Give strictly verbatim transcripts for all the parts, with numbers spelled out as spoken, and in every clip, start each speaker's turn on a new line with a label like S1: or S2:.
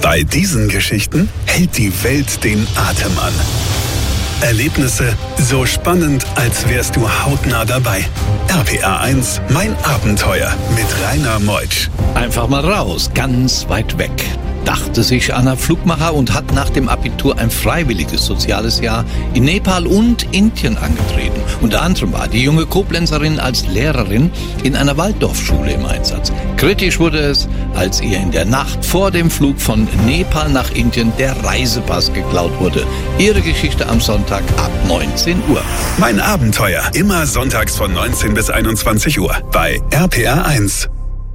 S1: Bei diesen Geschichten hält die Welt den Atem an. Erlebnisse so spannend, als wärst du hautnah dabei. R P R eins, mein Abenteuer mit Rainer Meutsch.
S2: Einfach mal raus, ganz weit weg, dachte sich Anna Flugmacher und hat nach dem Abitur ein freiwilliges soziales Jahr in Nepal und Indien angetreten. Unter anderem war die junge Koblenzerin als Lehrerin in einer Waldorfschule im Einsatz. Kritisch wurde es, als ihr in der Nacht vor dem Flug von Nepal nach Indien der Reisepass geklaut wurde. Ihre Geschichte am Sonntag ab neunzehn Uhr.
S1: Mein Abenteuer, immer sonntags von neunzehn bis einundzwanzig Uhr bei R P R eins.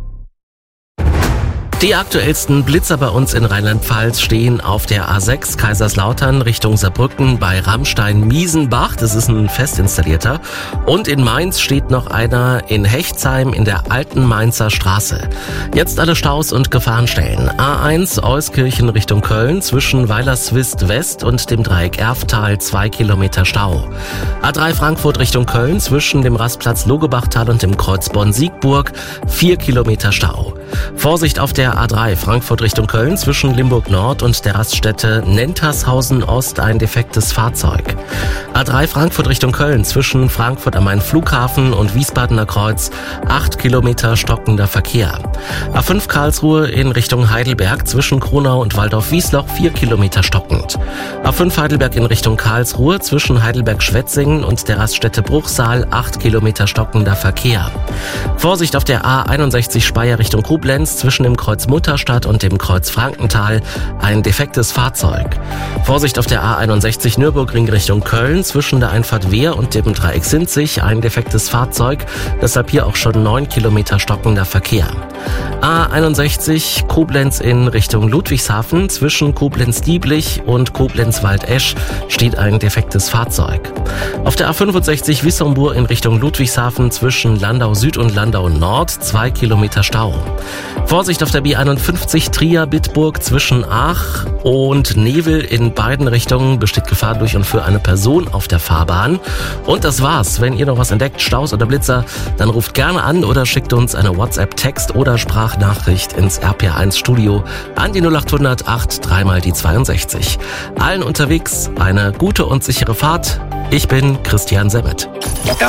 S3: Die aktuellsten Blitzer bei uns in Rheinland-Pfalz stehen auf der A sechs Kaiserslautern Richtung Saarbrücken bei Rammstein-Miesenbach. Das ist ein fest installierter. Und in Mainz steht noch einer in Hechtsheim in der alten Mainzer Straße. Jetzt alle Staus und Gefahrenstellen. A eins Euskirchen Richtung Köln zwischen Weilerswist West und dem Dreieck Erftal zwei Kilometer Stau. A drei Frankfurt Richtung Köln zwischen dem Rastplatz Logebachtal und dem Kreuz Bonn-Siegburg vier Kilometer Stau. Vorsicht auf der A drei Frankfurt Richtung Köln zwischen Limburg Nord und der Raststätte Nentershausen Ost ein defektes Fahrzeug. A drei Frankfurt Richtung Köln zwischen Frankfurt am Main Flughafen und Wiesbadener Kreuz acht Kilometer stockender Verkehr. A fünf Karlsruhe in Richtung Heidelberg zwischen Kronau und Waldorf-Wiesloch vier Kilometer stockend. A fünf Heidelberg in Richtung Karlsruhe zwischen Heidelberg-Schwetzingen und der Raststätte Bruchsal acht Kilometer stockender Verkehr. Vorsicht auf der A einundsechzig Speyer Richtung Koblenz zwischen dem Kreuz Mutterstadt und dem Kreuz Frankenthal ein defektes Fahrzeug. Vorsicht auf der A einundsechzig Nürburgring Richtung Köln zwischen der Einfahrt Wehr und dem Dreieck Sinzig ein defektes Fahrzeug, deshalb hier auch schon neun Kilometer stockender Verkehr. A einundsechzig Koblenz in Richtung Ludwigshafen zwischen Koblenz-Dieblich und Koblenz-Waldesch steht ein defektes Fahrzeug. Auf der A fünfundsechzig Wissembourg in Richtung Ludwigshafen zwischen Landau Süd und Landau Nord zwei Kilometer Stau. Vorsicht auf der B einundfünfzig Trier-Bitburg zwischen Aach und Nevel in beiden Richtungen besteht Gefahr durch und für eine Person auf der Fahrbahn. Und das war's. Wenn ihr noch was entdeckt, Staus oder Blitzer, dann ruft gerne an oder schickt uns eine WhatsApp-Text oder Sprachnachricht ins R P R eins Studio an die null acht hundert acht drei mal die zweiundsechzig. Allen unterwegs eine gute und sichere Fahrt. Ich bin Christian Semmet.